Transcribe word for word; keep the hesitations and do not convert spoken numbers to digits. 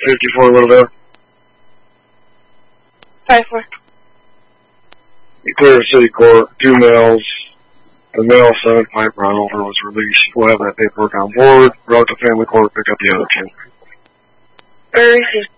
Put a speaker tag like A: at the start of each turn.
A: fifty-four Littleville.
B: five four.
A: You clear the city court, two males. The male seven pipe run over was released. We'll have that paperwork on board. Brought to family court, pick up the other two.
B: Or received.